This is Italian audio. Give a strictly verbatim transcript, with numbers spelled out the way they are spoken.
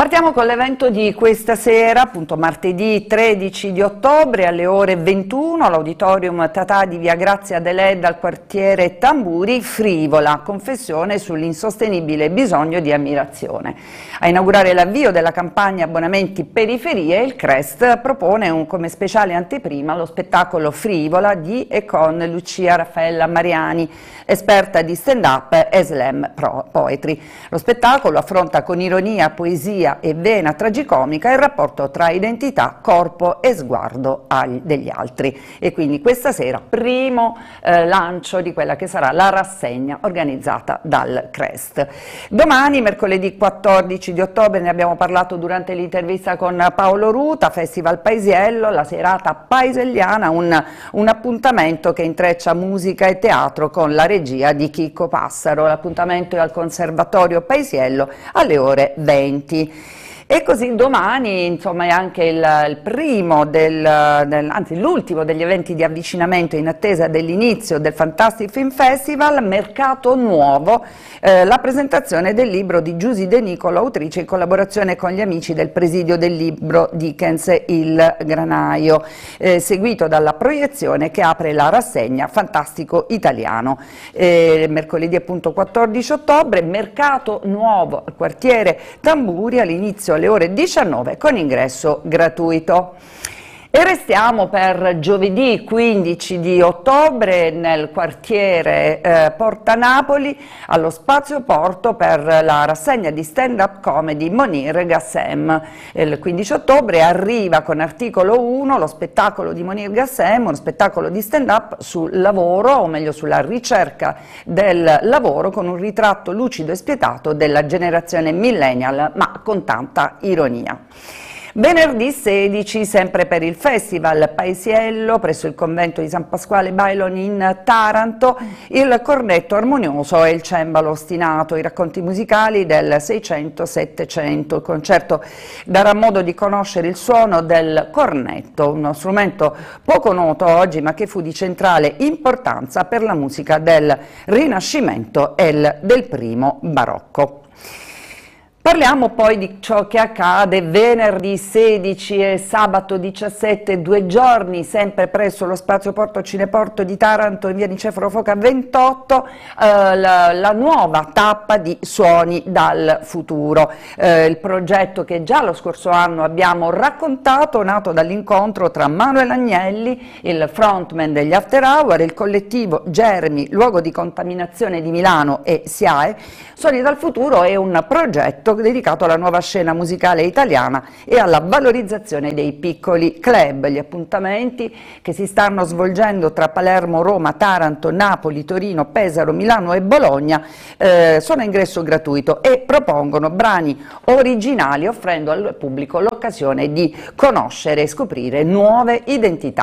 Partiamo con l'evento di questa sera, appunto martedì tredici di ottobre alle ore ventuno all'Auditorium Tatà di Via Grazia Deledda al quartiere Tamburi, Frivola, confessione sull'insostenibile bisogno di ammirazione. A inaugurare l'avvio della campagna Abbonamenti Periferie, il CREST propone un, come speciale anteprima lo spettacolo Frivola di e con Lucia Raffaella Mariani, esperta di stand-up e slam poetry. Lo spettacolo affronta con ironia, poesia e vena tragicomica il rapporto tra identità, corpo e sguardo agli, degli altri. E quindi questa sera primo eh, lancio di quella che sarà la rassegna organizzata dal CREST. Domani, mercoledì quattordici di ottobre, ne abbiamo parlato durante l'intervista con Paolo Ruta, Festival Paisiello, la serata paeselliana, un, un appuntamento che intreccia musica e teatro con la regia di Chicco Passaro. L'appuntamento è al Conservatorio Paisiello alle ore venti. E così domani, insomma, è anche il, il primo, del, del, anzi l'ultimo degli eventi di avvicinamento in attesa dell'inizio del Fantastic Film Festival, Mercato Nuovo, eh, la presentazione del libro di Giusy De Nicolo, autrice in collaborazione con gli amici del presidio del libro Dickens Il Granaio, eh, seguito dalla proiezione che apre la rassegna Fantastico Italiano. Eh, mercoledì appunto quattordici ottobre, Mercato Nuovo, quartiere Tamburi, all'inizio alle ore diciannove con ingresso gratuito. E restiamo per giovedì quindici di ottobre nel quartiere eh, Porta Napoli allo Spazio Porto per la rassegna di stand-up comedy Monir Gassem. Il quindici ottobre arriva con Articolo uno lo spettacolo di Monir Gassem, uno spettacolo di stand-up sul lavoro, o meglio sulla ricerca del lavoro, con un ritratto lucido e spietato della generazione millennial, ma con tanta ironia. Venerdì sedici, sempre per il Festival Paisiello, presso il convento di San Pasquale Bailon in Taranto, il cornetto armonioso e il cembalo ostinato, i racconti musicali del Seicento Settecento. Il concerto darà modo di conoscere il suono del cornetto, uno strumento poco noto oggi ma che fu di centrale importanza per la musica del Rinascimento e del primo barocco. Parliamo poi di ciò che accade venerdì sedici e sabato diciassette, due giorni, sempre presso lo Spazio Porto Cineporto di Taranto in via Niceforo Foca ventotto, eh, la, la nuova tappa di Suoni dal Futuro, eh, il progetto che già lo scorso anno abbiamo raccontato, nato dall'incontro tra Manuel Agnelli, il frontman degli After Hour, il collettivo Germi, luogo di contaminazione di Milano e SIAE. Suoni dal Futuro è un progetto dedicato alla nuova scena musicale italiana e alla valorizzazione dei piccoli club. Gli appuntamenti che si stanno svolgendo tra Palermo, Roma, Taranto, Napoli, Torino, Pesaro, Milano e Bologna eh, sono a ingresso gratuito e propongono brani originali, offrendo al pubblico l'occasione di conoscere e scoprire nuove identità